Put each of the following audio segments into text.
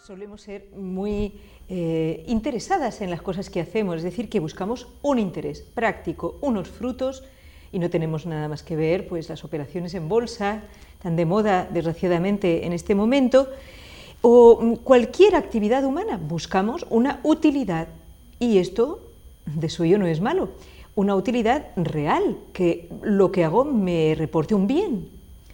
solemos ser muy interesadas en las cosas que hacemos, es decir, que buscamos un interés práctico, unos frutos, y no tenemos nada más que ver pues las operaciones en bolsa, tan de moda desgraciadamente en este momento, o cualquier actividad humana, buscamos una utilidad, y esto de suyo no es malo, una utilidad real, que lo que hago me reporte un bien,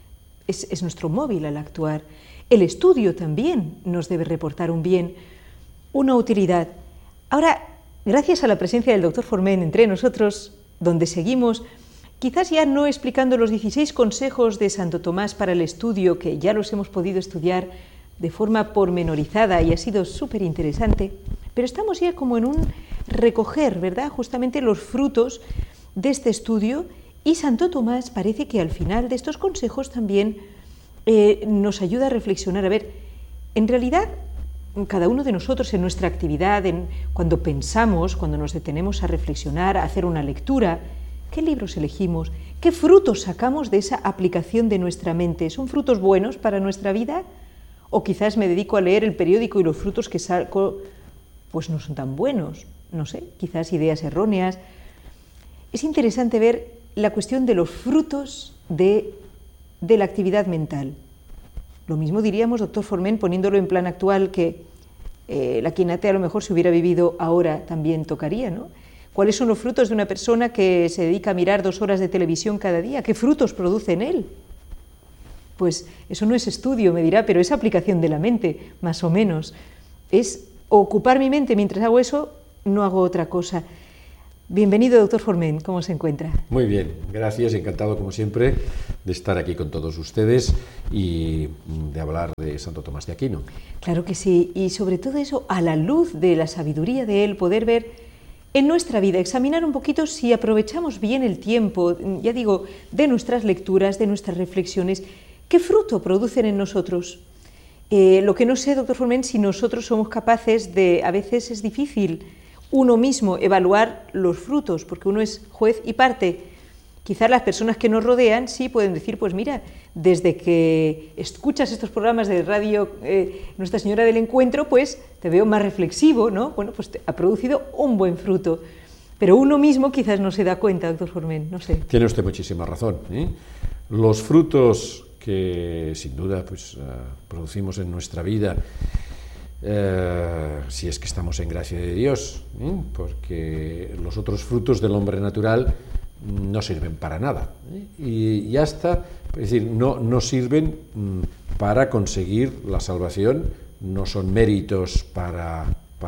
es nuestro móvil al actuar. El estudio también nos debe reportar un bien, una utilidad. Ahora, gracias a la presencia del doctor Forment entre nosotros, donde seguimos, quizás ya no explicando los 16 consejos de Santo Tomás para el estudio, que ya los hemos podido estudiar de forma pormenorizada y ha sido súper interesante, pero estamos ya como en un recoger, ¿verdad?, justamente los frutos de este estudio, y Santo Tomás parece que al final de estos consejos también nos ayuda a reflexionar. A ver, en realidad, cada uno de nosotros en nuestra actividad, cuando pensamos, cuando nos detenemos a reflexionar, a hacer una lectura, ¿qué libros elegimos? ¿Qué frutos sacamos de esa aplicación de nuestra mente? ¿Son frutos buenos para nuestra vida? ¿O quizás me dedico a leer el periódico y los frutos que saco pues no son tan buenos? No sé, quizás ideas erróneas. Es interesante ver la cuestión de los frutos de la actividad mental. Lo mismo diríamos, doctor Forment, poniéndolo en plan actual, que la quinate a lo mejor si hubiera vivido ahora también tocaría, ¿no? ¿Cuáles son los frutos de una persona que se dedica a mirar 2 horas de televisión cada día? ¿Qué frutos produce en él? Pues eso no es estudio, me dirá, pero es aplicación de la mente, más o menos. Es ocupar mi mente mientras hago eso, no hago otra cosa. Bienvenido, doctor Forment, ¿cómo se encuentra? Muy bien, gracias, encantado como siempre de estar aquí con todos ustedes y de hablar de Santo Tomás de Aquino. Claro que sí, y sobre todo eso, a la luz de la sabiduría de él, poder ver en nuestra vida, examinar un poquito si aprovechamos bien el tiempo, ya digo, de nuestras lecturas, de nuestras reflexiones, qué fruto producen en nosotros. Lo que no sé, doctor Forment, si nosotros somos capaces de, a veces es difícil uno mismo evaluar los frutos, porque uno es juez y parte. Quizás las personas que nos rodean sí pueden decir, pues mira, desde que escuchas estos programas de radio Nuestra Señora del Encuentro, pues te veo más reflexivo, ¿no? Bueno, pues ha producido un buen fruto. Pero uno mismo quizás no se da cuenta, doctor Forment, no sé. Tiene usted muchísima razón, ¿eh? Los frutos que sin duda pues producimos en nuestra vida, si es que estamos en gracia de Dios, porque los otros frutos del hombre natural no sirven para nada, y ya está, es decir, no sirven para conseguir la salvación, no son méritos para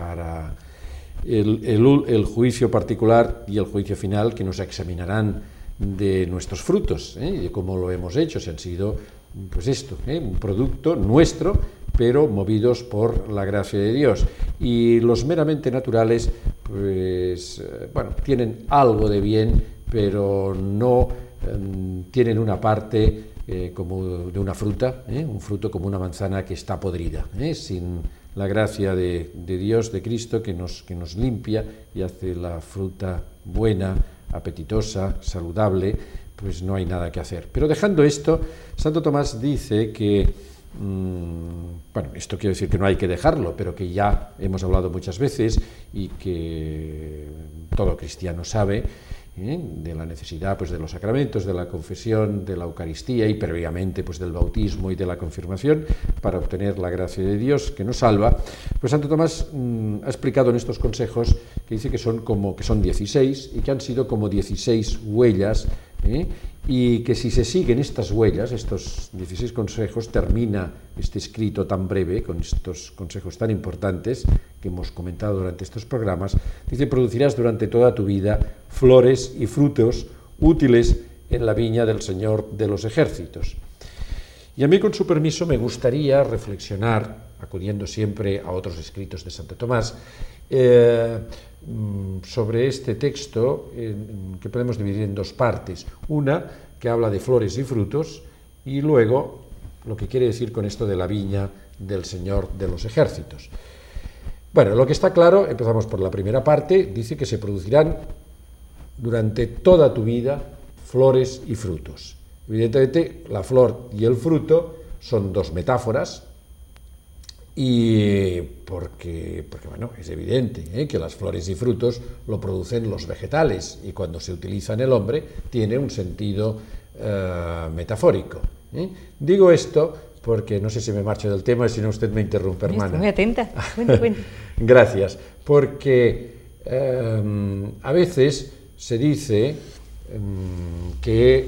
el juicio particular y el juicio final que nos examinarán de nuestros frutos, y de cómo lo hemos hecho, si han sido pues esto, un producto nuestro, pero movidos por la gracia de Dios. Y los meramente naturales, pues, bueno, tienen algo de bien, pero no tienen una parte como de una fruta, un fruto como una manzana que está podrida, sin la gracia de Dios, de Cristo, que nos limpia y hace la fruta buena, apetitosa, saludable, pues no hay nada que hacer. Pero dejando esto, Santo Tomás dice que bueno, esto quiere decir que no hay que dejarlo, pero que ya hemos hablado muchas veces y que todo cristiano sabe, de la necesidad pues de los sacramentos, de la confesión, de la Eucaristía y previamente pues del bautismo y de la confirmación para obtener la gracia de Dios que nos salva. Pues Santo Tomás ha explicado en estos consejos que dice que son 16 y que han sido como 16 huellas, y que si se siguen estas huellas, estos 16 consejos, termina este escrito tan breve, con estos consejos tan importantes que hemos comentado durante estos programas, dice: producirás durante toda tu vida flores y frutos útiles en la viña del Señor de los ejércitos. Y a mí, con su permiso, me gustaría reflexionar, acudiendo siempre a otros escritos de Santo Tomás, sobre este texto que podemos dividir en 2 partes. Una que habla de flores y frutos, y luego lo que quiere decir con esto de la viña del Señor de los ejércitos. Bueno, lo que está claro, empezamos por la primera parte, dice que se producirán durante toda tu vida flores y frutos. Evidentemente, la flor y el fruto son 2 metáforas. y porque bueno, es evidente que las flores y frutos lo producen los vegetales y cuando se utiliza en el hombre tiene un sentido metafórico. Digo esto porque no sé si me marcho del tema, si no usted me interrumpe, hermana. Estoy muy atenta. Cuenta. Gracias, porque a veces se dice que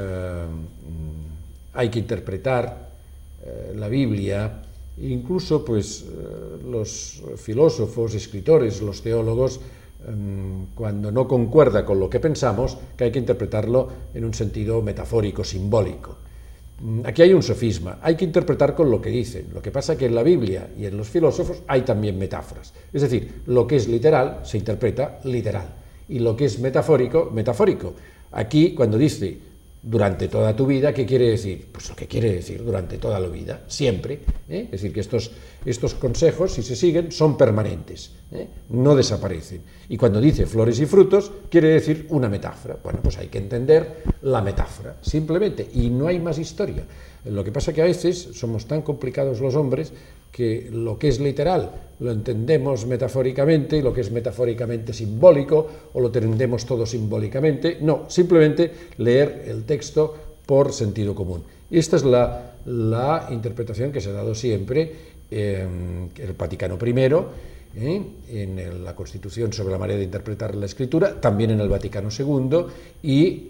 hay que interpretar la Biblia, incluso pues los filósofos, escritores, los teólogos, cuando no concuerda con lo que pensamos, que hay que interpretarlo en un sentido metafórico, simbólico. Aquí hay un sofisma, hay que interpretar con lo que dicen. Lo que pasa es que en la Biblia y en los filósofos hay también metáforas. Es decir, lo que es literal se interpreta literal y lo que es metafórico, metafórico. Aquí, cuando dice durante toda tu vida, ¿qué quiere decir? Pues lo que quiere decir durante toda la vida, siempre. Es decir, que estos consejos, si se siguen, son permanentes, no desaparecen. Y cuando dice flores y frutos, quiere decir una metáfora. Bueno, pues hay que entender la metáfora, simplemente, y no hay más historia. Lo que pasa es que a veces somos tan complicados los hombres que lo que es literal lo entendemos metafóricamente y lo que es metafóricamente simbólico, o lo entendemos todo simbólicamente. No, simplemente leer el texto por sentido común. Y esta es la interpretación que se ha dado siempre en el Vaticano I, en la Constitución sobre la manera de interpretar la Escritura, también en el Vaticano II y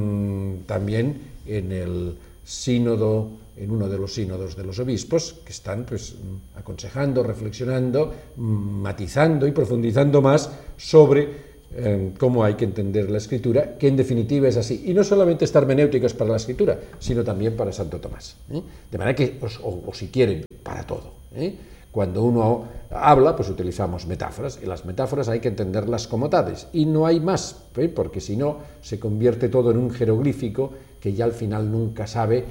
también en el sínodo, en uno de los sínodos de los obispos, que están pues aconsejando, reflexionando, matizando y profundizando más sobre cómo hay que entender la Escritura, que en definitiva es así. Y no solamente está hermenéutica es para la Escritura, sino también para Santo Tomás. De manera que, o si quieren, para todo. Cuando uno habla, pues utilizamos metáforas, y las metáforas hay que entenderlas como tales, y no hay más, porque si no, se convierte todo en un jeroglífico que ya al final nunca sabe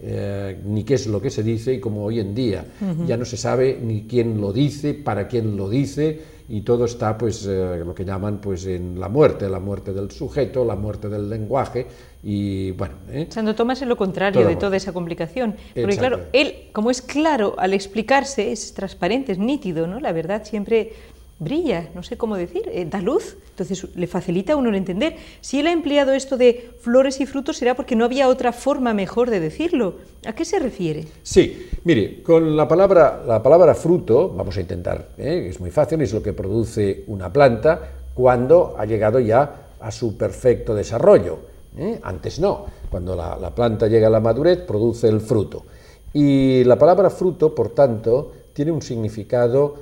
ni qué es lo que se dice, y como hoy en día ya no se sabe ni quién lo dice, para quién lo dice, y todo está pues lo que llaman pues en la muerte del sujeto, la muerte del lenguaje, y bueno. Santo Tomás es lo contrario de toda esa complicación, porque claro, él, como es claro al explicarse, es transparente, es nítido, ¿no? La verdad siempre brilla, no sé cómo decir, da luz, entonces le facilita a uno el entender. Si él ha empleado esto de flores y frutos será porque no había otra forma mejor de decirlo. ¿A qué se refiere? Sí, mire, con la palabra fruto, vamos a intentar, es muy fácil, es lo que produce una planta cuando ha llegado ya a su perfecto desarrollo. Antes no, cuando la planta llega a la madurez produce el fruto. Y la palabra fruto, por tanto, tiene un significado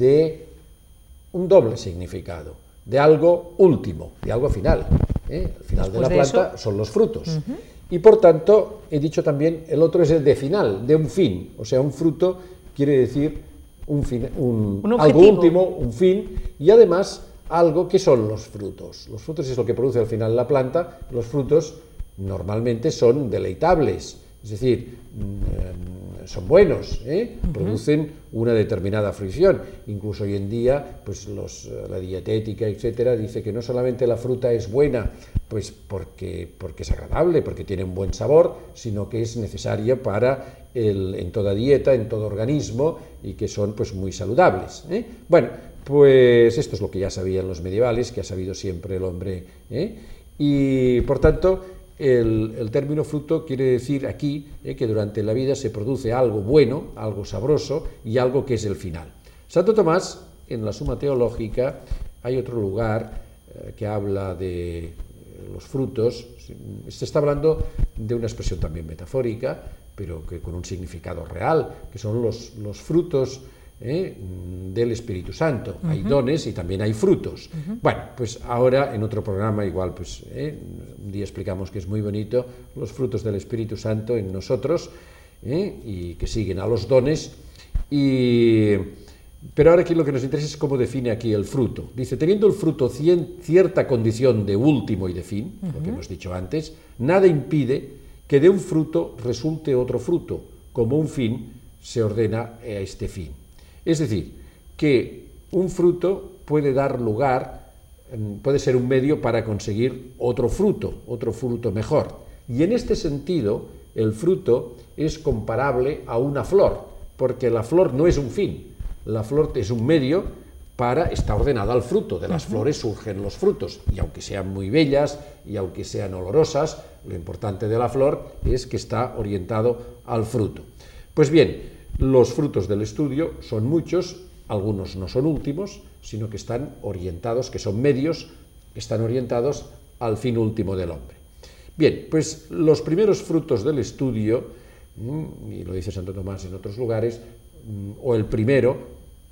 un doble significado, de algo último, de algo final. El final de la planta son los frutos. Y por tanto, he dicho también, el otro es el de final, de un fin. O sea, un fruto quiere decir algo último, un fin, y además algo que son los frutos. Los frutos es lo que produce al final la planta. Los frutos normalmente son deleitables, es decir, son buenos, producen una determinada fruición. Incluso hoy en día, pues la dietética, etcétera, dice que no solamente la fruta es buena, pues porque es agradable, porque tiene un buen sabor, sino que es necesaria en toda dieta, en todo organismo, y que son pues muy saludables. Bueno, pues esto es lo que ya sabían los medievales, que ha sabido siempre el hombre, y por tanto el término fruto quiere decir aquí que durante la vida se produce algo bueno, algo sabroso y algo que es el final. Santo Tomás, en la Suma Teológica, hay otro lugar que habla de los frutos. Se está hablando de una expresión también metafórica, pero que con un significado real, que son los frutos del Espíritu Santo. Hay dones y también hay frutos. Bueno, pues ahora en otro programa igual, pues un día explicamos que es muy bonito los frutos del Espíritu Santo en nosotros, y que siguen a los dones. Pero ahora aquí lo que nos interesa es cómo define aquí el fruto. Dice, teniendo el fruto cierta condición de último y de fin, lo que hemos dicho antes, nada impide que de un fruto resulte otro fruto, como un fin se ordena a este fin. Es decir, que un fruto puede dar lugar, puede ser un medio para conseguir otro fruto mejor. Y en este sentido, el fruto es comparable a una flor. porque la flor no es un fin, la flor es un medio está ordenada al fruto. De las flores surgen los frutos, y aunque sean muy bellas y aunque sean olorosas, lo importante de la flor es que está orientado al fruto. Pues bien, los frutos del estudio son muchos, algunos no son últimos, sino que están orientados, que son medios, están orientados al fin último del hombre. Bien, pues los primeros frutos del estudio, y lo dice Santo Tomás en otros lugares, o el primero,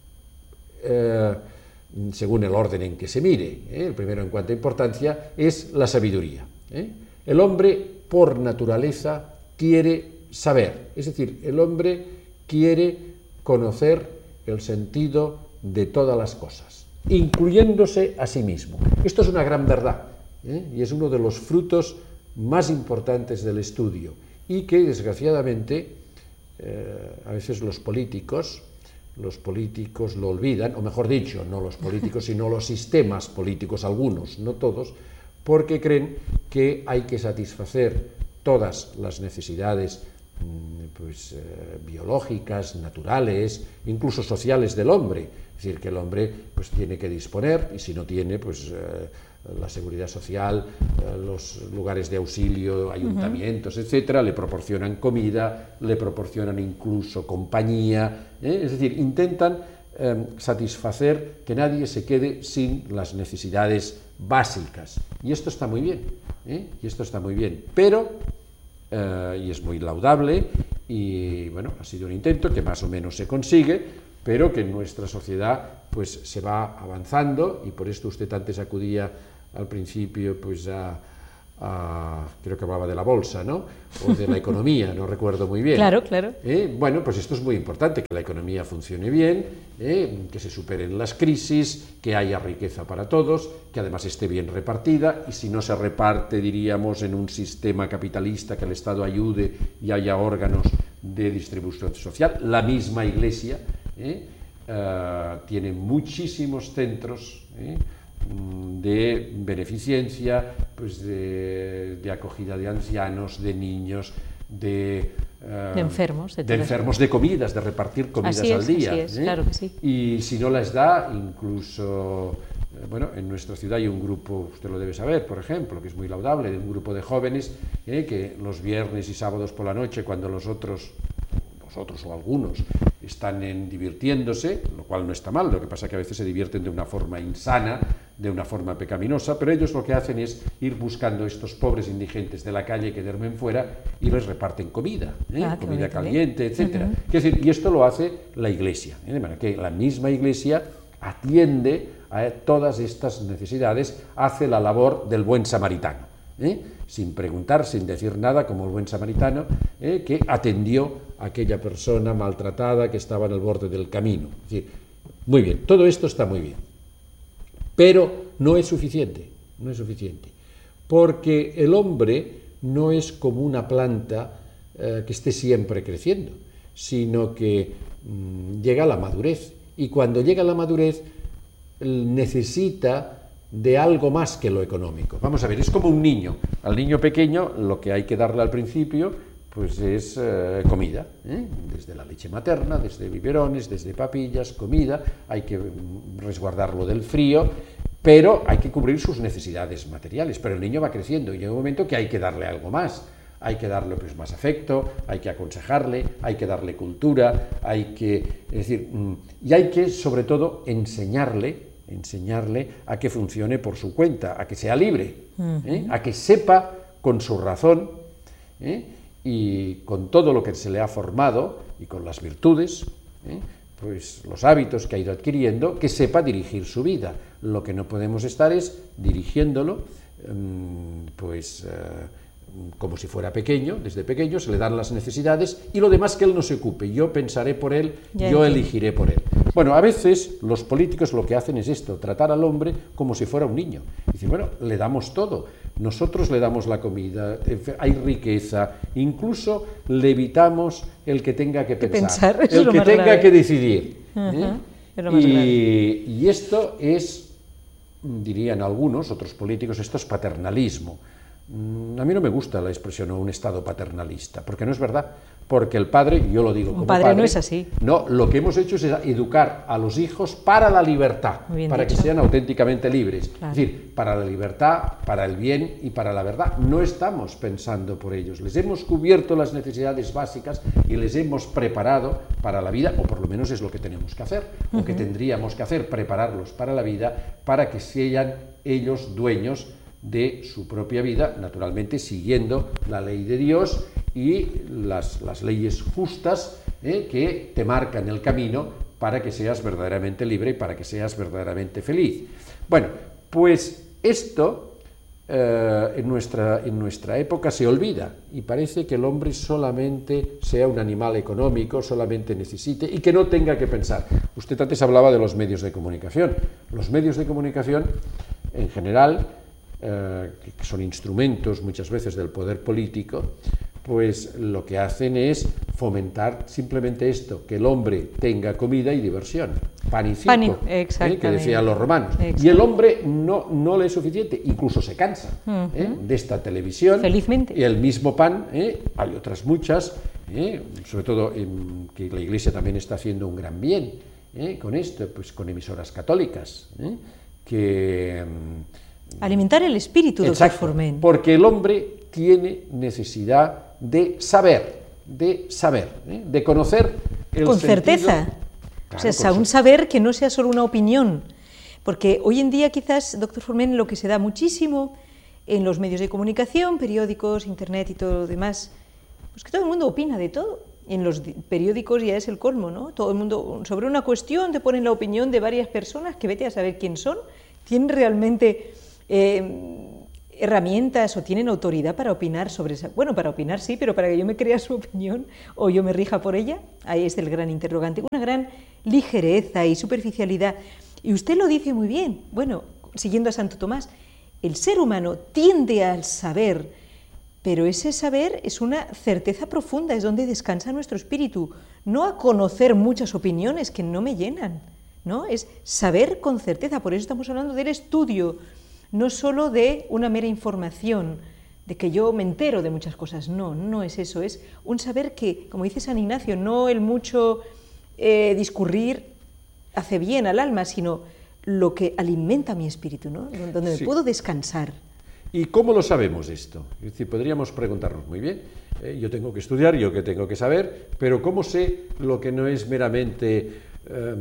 según el orden en que se mire, el primero en cuanto a importancia, es la sabiduría. El hombre, por naturaleza, quiere saber, es decir, el hombre quiere conocer el sentido de todas las cosas, incluyéndose a sí mismo. Esto es una gran verdad, y es uno de los frutos más importantes del estudio, y que, desgraciadamente, a veces los políticos lo olvidan, o mejor dicho, no los políticos, sino los sistemas políticos, algunos, no todos, porque creen que hay que satisfacer todas las necesidades biológicas, naturales, incluso sociales del hombre. Es decir, que el hombre pues tiene que disponer, y si no tiene, pues la seguridad social, los lugares de auxilio, ayuntamientos, etcétera, le proporcionan comida, le proporcionan incluso compañía, es decir, intentan satisfacer que nadie se quede sin las necesidades básicas. Y esto está muy bien, pero, y es muy laudable, y bueno, ha sido un intento que más o menos se consigue, pero que en nuestra sociedad pues se va avanzando, y por esto usted antes acudía al principio pues creo que hablaba de la bolsa, ¿no? O de la economía, no recuerdo muy bien. Claro, claro. Bueno, pues esto es muy importante, que la economía funcione bien, que se superen las crisis, que haya riqueza para todos, que además esté bien repartida, y si no se reparte, diríamos, en un sistema capitalista, que el Estado ayude y haya órganos de distribución social. La misma Iglesia tiene muchísimos centros de beneficencia, pues de acogida de ancianos, de niños, de enfermos, de comidas, de repartir comidas al día. Así es, claro que sí. Y si no las da, incluso, bueno, en nuestra ciudad hay un grupo, usted lo debe saber, por ejemplo, que es muy laudable, de un grupo de jóvenes que los viernes y sábados por la noche, cuando los otros o algunos están divirtiéndose, lo cual no está mal, lo que pasa es que a veces se divierten de una forma insana, de una forma pecaminosa, pero ellos lo que hacen es ir buscando estos pobres indigentes de la calle que duermen fuera y les reparten comida, comida caliente, etcétera. Es decir, y esto lo hace la Iglesia, de manera que la misma Iglesia atiende a todas estas necesidades, hace la labor del buen samaritano, sin preguntar, sin decir nada, como el buen samaritano, que atendió a aquella persona maltratada que estaba en el borde del camino. Es decir, muy bien, todo esto está muy bien, pero no es suficiente, porque el hombre no es como una planta que esté siempre creciendo, sino que llega a la madurez, y cuando llega a la madurez necesita de algo más que lo económico. Vamos a ver, es como un niño. Al niño pequeño lo que hay que darle al principio pues es comida, desde la leche materna, desde biberones, desde papillas, comida, hay que resguardarlo del frío, pero hay que cubrir sus necesidades materiales. Pero el niño va creciendo y llega un momento que hay que darle algo más. Hay que darle pues más afecto, hay que aconsejarle, hay que darle cultura, y hay que sobre todo enseñarle a que funcione por su cuenta, a que sea libre, a que sepa con su razón y con todo lo que se le ha formado y con las virtudes, pues los hábitos que ha ido adquiriendo, que sepa dirigir su vida. Lo que no podemos estar es dirigiéndolo como si fuera pequeño, desde pequeño se le dan las necesidades y lo demás que él no se ocupe. Yo pensaré por él, yo elegiré por él. Bueno, a veces los políticos lo que hacen es esto, tratar al hombre como si fuera un niño. Dicen, bueno, le damos todo, nosotros le damos la comida, hay riqueza, incluso le evitamos el que tenga que pensar, el que tenga que decidir. Y esto es, dirían algunos, otros políticos, esto es paternalismo. A mí no me gusta la expresión un Estado paternalista, porque no es verdad, porque el padre, yo lo digo como padre no es así. No, lo que hemos hecho es educar a los hijos para la libertad, para que sean auténticamente libres. Claro. Es decir, para la libertad, para el bien y para la verdad. No estamos pensando por ellos. Les hemos cubierto las necesidades básicas y les hemos preparado para la vida, o por lo menos es lo que tenemos que hacer, o que tendríamos que hacer, prepararlos para la vida, para que sean ellos dueños de su propia vida, naturalmente siguiendo la ley de Dios y las leyes justas que te marcan el camino para que seas verdaderamente libre y para que seas verdaderamente feliz. Bueno, pues esto en nuestra época se olvida y parece que el hombre solamente sea un animal económico, solamente necesite y que no tenga que pensar. Usted antes hablaba de los medios de comunicación. Los medios de comunicación, en general, que son instrumentos muchas veces del poder político, pues lo que hacen es fomentar simplemente esto, que el hombre tenga comida y diversión, pan y circo, que decían los romanos. Y el hombre no le es suficiente, incluso se cansa de esta televisión. Felizmente. Y el mismo pan, hay otras muchas, sobre todo que la Iglesia también está haciendo un gran bien con esto, pues con emisoras católicas, que... alimentar el espíritu, doctor Forment. Porque el hombre tiene necesidad de saber, de conocer el con sentido. Certeza. Claro, o sea, un saber que no sea solo una opinión. Porque hoy en día quizás, doctor Forment, lo que se da muchísimo en los medios de comunicación, periódicos, internet y todo lo demás, pues que todo el mundo opina de todo. En los periódicos ya es el colmo, ¿no? Todo el mundo, sobre una cuestión, te ponen la opinión de varias personas que vete a saber quién son, tienen realmente herramientas o tienen autoridad para opinar sobre esa... Bueno, para opinar sí, pero para que yo me crea su opinión o yo me rija por ella, ahí es el gran interrogante. Una gran ligereza y superficialidad. Y usted lo dice muy bien, bueno, siguiendo a Santo Tomás, el ser humano tiende al saber, pero ese saber es una certeza profunda, es donde descansa nuestro espíritu, no a conocer muchas opiniones que no me llenan, ¿no? Es saber con certeza, por eso estamos hablando del estudio, no solo de una mera información, de que yo me entero de muchas cosas, no es eso, es un saber que, como dice San Ignacio, no el mucho discurrir hace bien al alma, sino lo que alimenta mi espíritu, ¿no? Donde me puedo descansar. ¿Y cómo lo sabemos esto? Es decir, podríamos preguntarnos muy bien, yo tengo que estudiar, yo que tengo que saber, pero ¿cómo sé lo que no es meramente...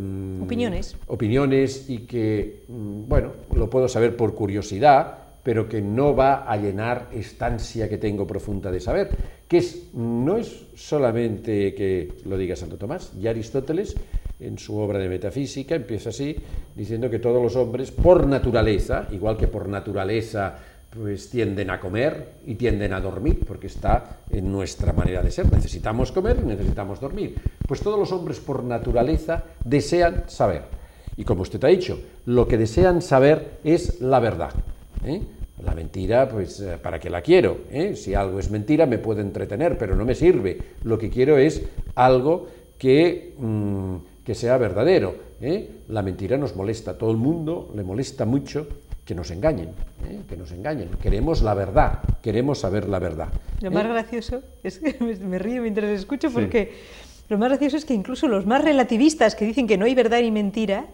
opiniones y que, bueno, lo puedo saber por curiosidad, pero que no va a llenar esta ansia que tengo profunda de saber, que no es solamente que lo diga Santo Tomás, ya Aristóteles, en su obra de Metafísica, empieza así, diciendo que todos los hombres, por naturaleza, igual que por naturaleza, pues tienden a comer y tienden a dormir, porque está en nuestra manera de ser. Necesitamos comer y necesitamos dormir. Pues todos los hombres por naturaleza desean saber. Y como usted ha dicho, lo que desean saber es la verdad. La mentira, pues, ¿para qué la quiero? Si algo es mentira me puede entretener, pero no me sirve. Lo que quiero es algo que sea verdadero. La mentira nos molesta. A todo el mundo le molesta mucho que nos engañen, queremos la verdad, queremos saber la verdad. Lo más gracioso, es que me río mientras escucho, porque lo más gracioso es que incluso los más relativistas que dicen que no hay verdad ni mentira,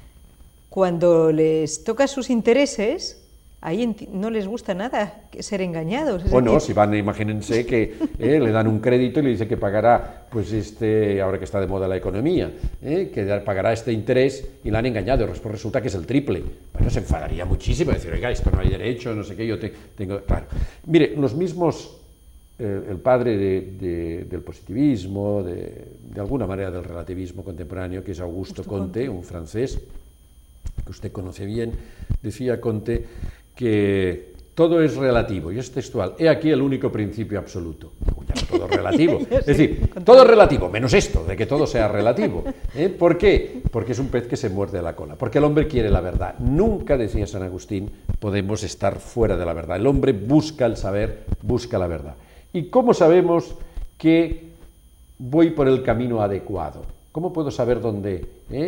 cuando les toca sus intereses, ahí no les gusta nada ser engañados. Bueno, si van, imagínense que le dan un crédito y le dice que pagará, pues ahora que está de moda la economía, que pagará este interés y le han engañado, después resulta que es el triple. Bueno, se enfadaría muchísimo, decir, oiga, esto no hay derecho, no sé qué, yo tengo... Claro. Mire, los mismos, el padre del positivismo, de alguna manera del relativismo contemporáneo, que es Augusto Comte, un francés, que usted conoce bien, decía Comte que todo es relativo, y es textual. He aquí el único principio absoluto. Ya no todo es relativo. Es decir, todo es relativo, menos esto, de que todo sea relativo. ¿Por qué? Porque es un pez que se muerde la cola. Porque el hombre quiere la verdad. Nunca, decía San Agustín, podemos estar fuera de la verdad. El hombre busca el saber, busca la verdad. ¿Y cómo sabemos que voy por el camino adecuado? ¿Cómo puedo saber dónde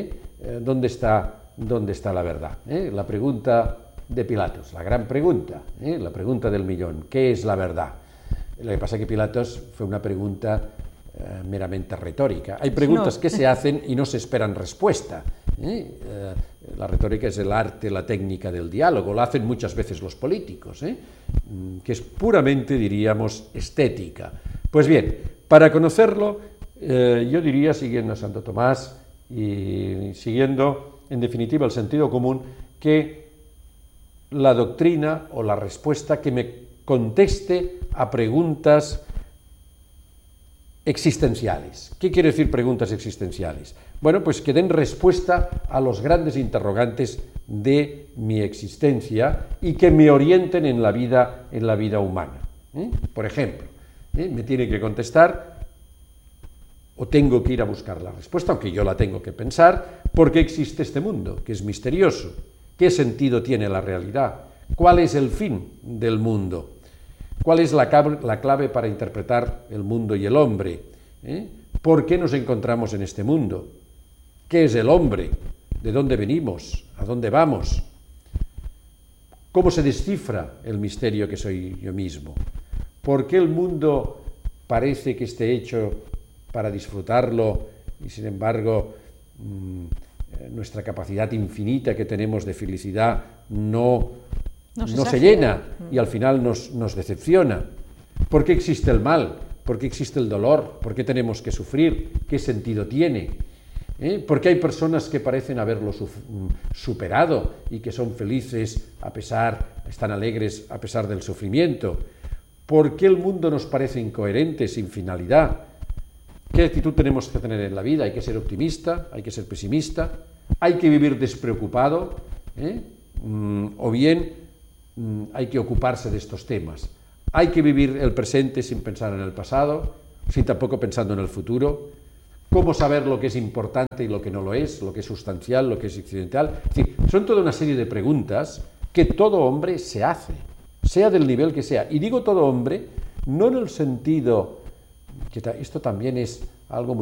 está la verdad? La pregunta de Pilatos, la gran pregunta, la pregunta del millón, ¿qué es la verdad? Lo que pasa es que Pilatos fue una pregunta meramente retórica. Hay preguntas que se hacen y no se esperan respuesta. La retórica es el arte, la técnica del diálogo, la hacen muchas veces los políticos, que es puramente, diríamos, estética. Pues bien, para conocerlo, yo diría, siguiendo a Santo Tomás y siguiendo, en definitiva, el sentido común, que la doctrina o la respuesta que me conteste a preguntas existenciales. ¿Qué quiere decir preguntas existenciales? Bueno, pues que den respuesta a los grandes interrogantes de mi existencia y que me orienten en la vida humana. Por ejemplo, me tiene que contestar, o tengo que ir a buscar la respuesta, aunque yo la tengo que pensar, ¿por qué existe este mundo, que es misterioso? ¿Qué sentido tiene la realidad? ¿Cuál es el fin del mundo? ¿Cuál es la clave para interpretar el mundo y el hombre? ¿Por qué nos encontramos en este mundo? ¿Qué es el hombre? ¿De dónde venimos? ¿A dónde vamos? ¿Cómo se descifra el misterio que soy yo mismo? ¿Por qué el mundo parece que esté hecho para disfrutarlo y, sin embargo, nuestra capacidad infinita que tenemos de felicidad no se llena y al final nos decepciona? ¿Por qué existe el mal? ¿Por qué existe el dolor? ¿Por qué tenemos que sufrir? ¿Qué sentido tiene? ¿Por qué hay personas que parecen haberlo superado y que son felices están alegres a pesar del sufrimiento? ¿Por qué el mundo nos parece incoherente, sin finalidad? ¿Qué actitud tenemos que tener en la vida? ¿Hay que ser optimista? ¿Hay que ser pesimista? ¿Hay que vivir despreocupado? ¿O bien hay que ocuparse de estos temas? ¿Hay que vivir el presente sin pensar en el pasado, sin tampoco pensando en el futuro? ¿Cómo saber lo que es importante y lo que no lo es que es sustancial, lo que es accidental? Es decir, son toda una serie de preguntas que todo hombre se hace, sea del nivel que sea. Y digo todo hombre, no en el sentido, que esto también es algo muy